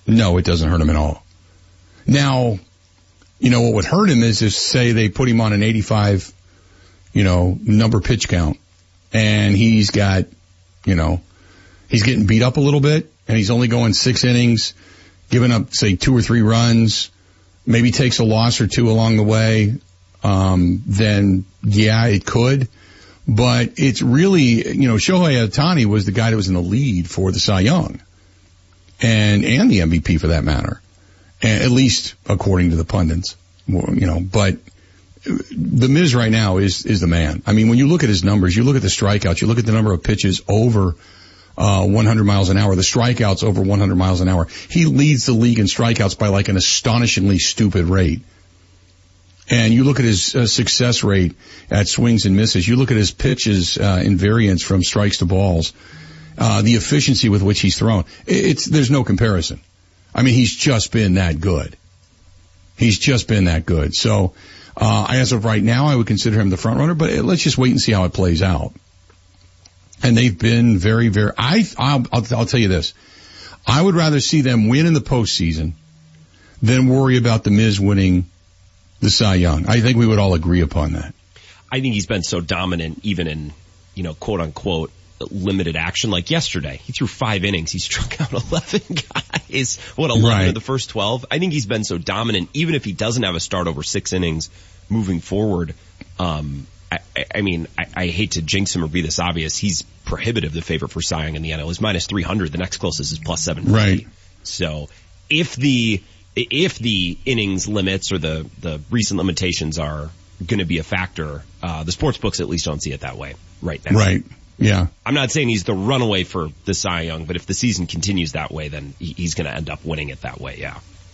No, it doesn't hurt him at all. Now, what would hurt him is if, say, they put him on an 85, number pitch count, and he's got, he's getting beat up a little bit, and he's only going 6 innings, giving up, say, 2 or 3 runs, maybe takes a loss or 2 along the way, then, yeah, it could. But it's really, Shohei Ohtani was the guy that was in the lead for the Cy Young. And the MVP for that matter. At least according to the pundits. But the Miz right now is the man. I mean, when you look at his numbers, you look at the strikeouts, you look at the number of pitches over 100 miles an hour, the strikeouts over 100 miles an hour. He leads the league in strikeouts by like an astonishingly stupid rate. And you look at his success rate at swings and misses. You look at his pitches in variance from strikes to balls. The efficiency with which he's thrown. There's no comparison. I mean, he's just been that good. He's just been that good. So, as of right now, I would consider him the front runner, but let's just wait and see how it plays out. And they've been very, very, I'll tell you this. I would rather see them win in the postseason than worry about the Miz winning the Cy Young. I think we would all agree upon that. I think he's been so dominant even in, quote unquote, limited action. Like yesterday, he threw 5 innings. He struck out 11 guys. 11 right. of the first 12? I think he's been so dominant, even if he doesn't have a start over 6 innings moving forward. I mean, I hate to jinx him or be this obvious. He's prohibitive, the favorite for Cy Young in the NL. He's minus 300. The next closest is plus 750. Right. So if the innings limits or the recent limitations are going to be a factor, the sports books at least don't see it that way right now. Right. Yeah. I'm not saying he's the runaway for the Cy Young, but if the season continues that way, then he's going to end up winning it that way. Yeah.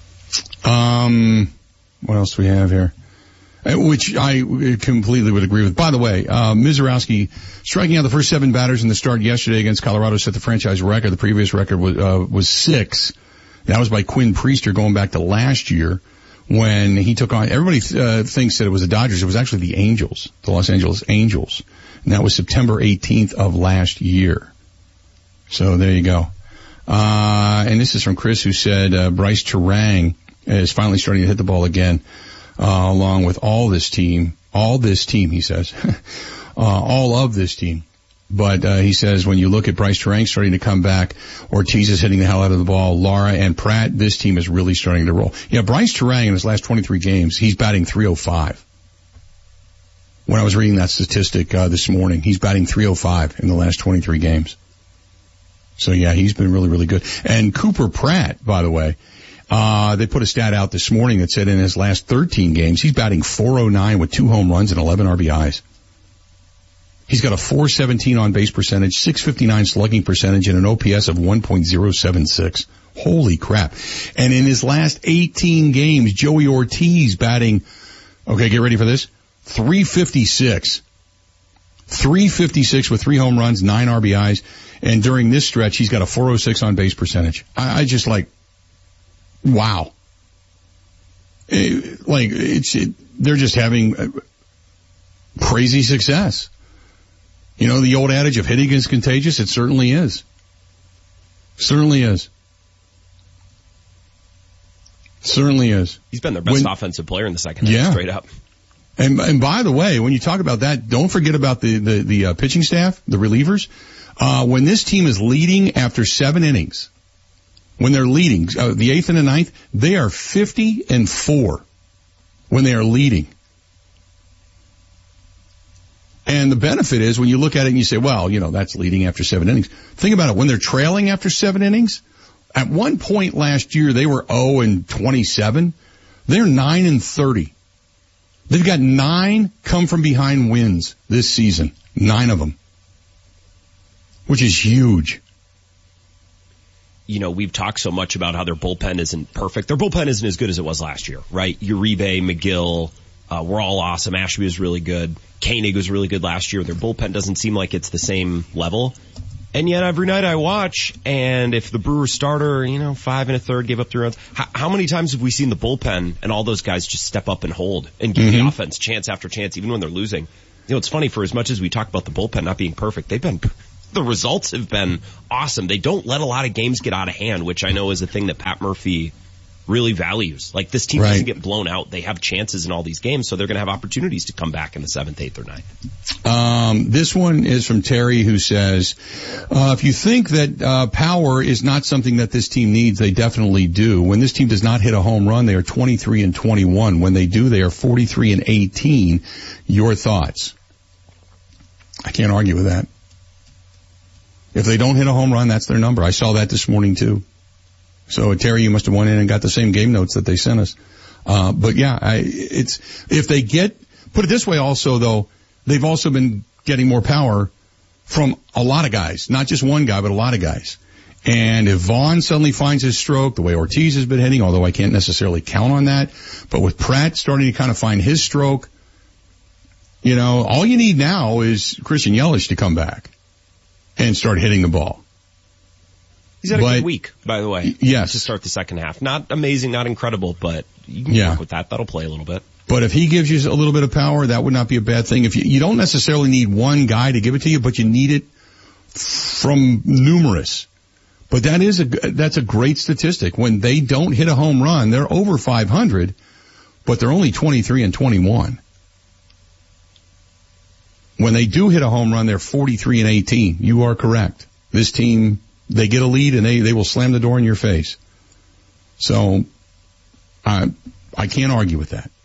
What else do we have here? Which I completely would agree with. By the way, Mizorowski striking out the first 7 batters in the start yesterday against Colorado set the franchise record. The previous record was 6. That was by Quinn Priester going back to last year when he took on, everybody thinks that it was the Dodgers. It was actually the Angels, the Los Angeles Angels. And that was September 18th of last year. So there you go. And this is from Chris who said, Bryce Terang is finally starting to hit the ball again, along with all this team, he says, all of this team. But he says when you look at Bryce Terang starting to come back, Ortiz is hitting the hell out of the ball, Lara and Pratt, this team is really starting to roll. Yeah, Bryce Terang in his last 23 games, he's batting .305. When I was reading that statistic this morning, he's batting .305 in the last 23 games. So yeah, he's been really, really good. And Cooper Pratt, by the way, they put a stat out this morning that said in his last 13 games, he's batting .409 with 2 home runs and 11 RBIs. He's got a .417 on base percentage, .659 slugging percentage, and an OPS of 1.076. Holy crap. And in his last 18 games, Joey Ortiz batting, okay, get ready for this, .356. .356 with 3 home runs, 9 RBIs, and during this stretch, he's got a .406 on base percentage. I just like, wow. They're just having crazy success. You know, the old adage of hitting is contagious? It certainly is. Certainly is. Certainly is. He's been their best offensive player in the second half, straight up. And by the way, when you talk about that, don't forget about the pitching staff, the relievers. When this team is leading after 7 innings, when they're leading, the 8th and the 9th, they are 50-4 when they are leading. And the benefit is when you look at it and you say, well, you know, that's leading after 7 innings. Think about it. When they're trailing after 7 innings, at one point last year, they were 0-27. They're 9-30. They've got 9 come from behind wins this season. 9 of them. Which is huge. You know, we've talked so much about how their bullpen isn't perfect. Their bullpen isn't as good as it was last year, right? Uribe, McGill, were all awesome. Ashby was really good. Koenig was really good last year. Their bullpen doesn't seem like it's the same level. And yet every night I watch, and if the Brewers starter, 5 1/3 gave up 3 runs, how many times have we seen the bullpen and all those guys just step up and hold and give the offense chance after chance, even when they're losing? You know, it's funny, for as much as we talk about the bullpen not being perfect, they've been the results have been awesome. They don't let a lot of games get out of hand, which I know is a thing that Pat Murphy really values. Like, this team doesn't get blown out. They have chances in all these games, so they're going to have opportunities to come back in the 7th, 8th, or 9th. This one is from Terry, who says, if you think that power is not something that this team needs, they definitely do. When this team does not hit a home run, they are 23-21. When they do, they are 43-18. Your thoughts? I can't argue with that. If they don't hit a home run, that's their number. I saw that this morning too. So Terry, you must have went in and got the same game notes that they sent us. But yeah, if they put it this way also though, they've also been getting more power from a lot of guys, not just one guy, but a lot of guys. And if Vaughn suddenly finds his stroke, the way Ortiz has been hitting, although I can't necessarily count on that, but with Pratt starting to kind of find his stroke, all you need now is Christian Yelich to come back and start hitting the ball. He's had a good week, by the way. Yes. To start the second half. Not amazing, not incredible, but you can work with that. That'll play a little bit. But if he gives you a little bit of power, that would not be a bad thing. If you don't necessarily need one guy to give it to you, but you need it from numerous. But that's a great statistic. When they don't hit a home run, they're over 500, but they're only 23-21. When they do hit a home run, they're 43-18. You are correct. This team, they get a lead and they will slam the door in your face. So, I can't argue with that.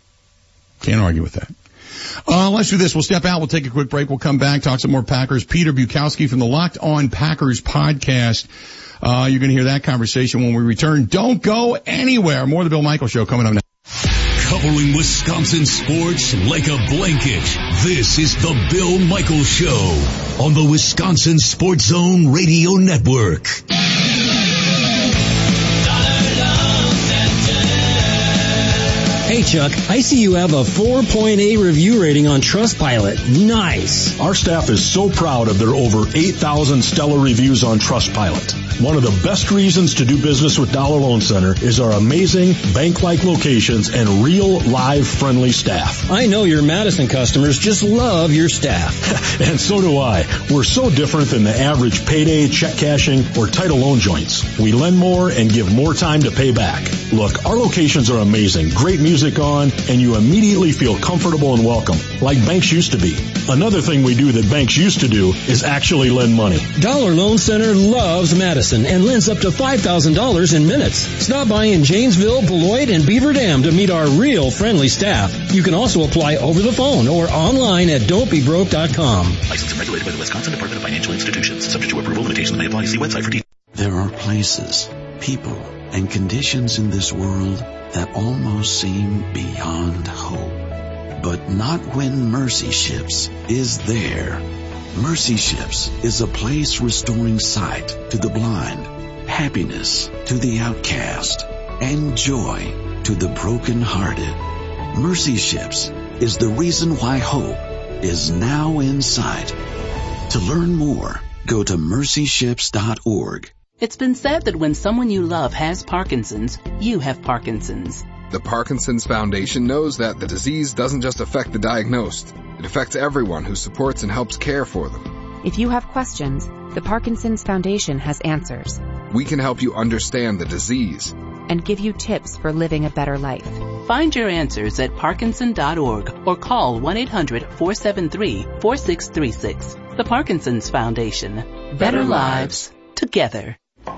Let's do this. We'll step out. We'll take a quick break. We'll come back, talk some more Packers. Peter Bukowski from the Locked On Packers podcast. You're going to hear that conversation when we return. Don't go anywhere. More of the Bill Michaels Show coming up now. Covering Wisconsin sports like a blanket. This is the Bill Michaels Show on the Wisconsin Sports Zone Radio Network. Hey Chuck, I see you have a 4.8 review rating on Trustpilot. Nice. Our staff is so proud of their over 8,000 stellar reviews on Trustpilot. One of the best reasons to do business with Dollar Loan Center is our amazing bank-like locations and real, live, friendly staff. I know your Madison customers just love your staff. And so do I. We're so different than the average payday, check cashing, or title loan joints. We lend more and give more time to pay back. Look, our locations are amazing. Great music on, and you immediately feel comfortable and welcome, like banks used to be. Another thing we do that banks used to do is actually lend money. Dollar Loan Center loves Madison and lends up to $5,000 in minutes. Stop by in Janesville, Beloit, and Beaver Dam to meet our real friendly staff. You can also apply over the phone or online at don'tbebroke.com. Licensed and regulated by the Wisconsin Department of Financial Institutions. Subject to approval, limitations may apply. See website for details. There are places, people, and conditions in this world that almost seem beyond hope. But not when Mercy Ships is there. Mercy Ships is a place restoring sight to the blind, happiness to the outcast, and joy to the brokenhearted. Mercy Ships is the reason why hope is now in sight. To learn more, go to mercyships.org. It's been said that when someone you love has Parkinson's, you have Parkinson's. The Parkinson's Foundation knows that the disease doesn't just affect the diagnosed. It affects everyone who supports and helps care for them. If you have questions, the Parkinson's Foundation has answers. We can help you understand the disease and give you tips for living a better life. Find your answers at Parkinson.org or call 1-800-473-4636. The Parkinson's Foundation. Better lives together.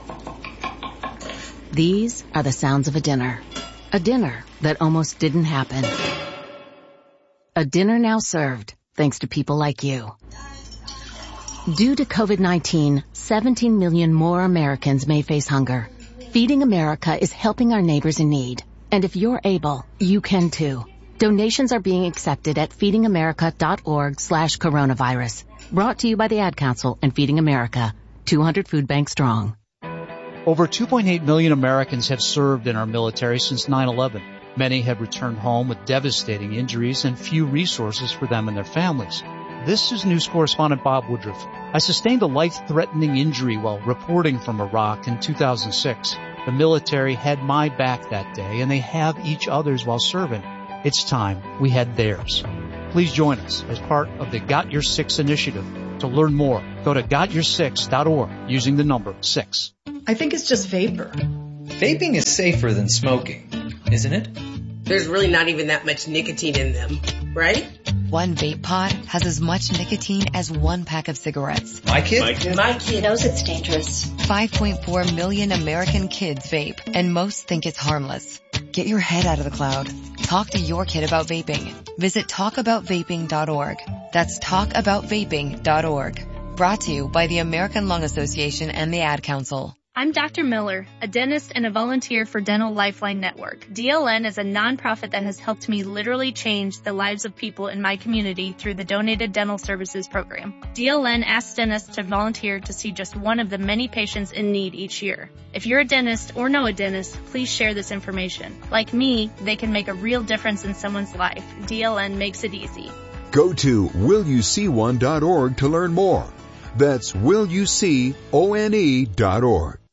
These are the sounds of a dinner. A dinner that almost didn't happen. A dinner now served, thanks to people like you. Due to COVID-19, 17 million more Americans may face hunger. Feeding America is helping our neighbors in need. And if you're able, you can too. Donations are being accepted at feedingamerica.org/coronavirus. Brought to you by the Ad Council and Feeding America, 200 food banks strong. Over 2.8 million Americans have served in our military since 9/11. Many have returned home with devastating injuries and few resources for them and their families. This is news correspondent Bob Woodruff. I sustained a life-threatening injury while reporting from Iraq in 2006. The military had my back that day, and they have each other's while serving. It's time we had theirs. Please join us as part of the Got Your Six initiative. To learn more, go to gotyoursix.org using the number 6. I think it's just vapor. Vaping is safer than smoking, isn't it? There's really not even that much nicotine in them, right? One vape pod has as much nicotine as one pack of cigarettes. My kid knows it's dangerous. 5.4 million American kids vape, and most think it's harmless. Get your head out of the cloud. Talk to your kid about vaping. Visit talkaboutvaping.org. That's talkaboutvaping.org. Brought to you by the American Lung Association and the Ad Council. I'm Dr. Miller, a dentist and a volunteer for Dental Lifeline Network. DLN is a nonprofit that has helped me literally change the lives of people in my community through the Donated Dental Services program. DLN asks dentists to volunteer to see just one of the many patients in need each year. If you're a dentist or know a dentist, please share this information. Like me, they can make a real difference in someone's life. DLN makes it easy. Go to willyouseeone.org to learn more. That's willyouseeone.org.